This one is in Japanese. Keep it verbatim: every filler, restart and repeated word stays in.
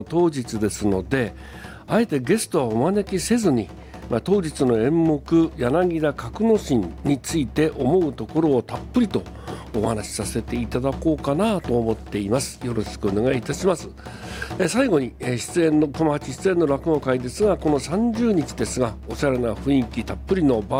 当日ですので、あえてゲストはお招きせずに、まあ、当日の演目柳田格之進について思うところをたっぷりとお話しさせていただこうかなと思っています。よろしくお願いいたします。え最後にえ出演の駒八出演の落語会ですが、このさんじゅうにちですが、おしゃれな雰囲気たっぷりのバ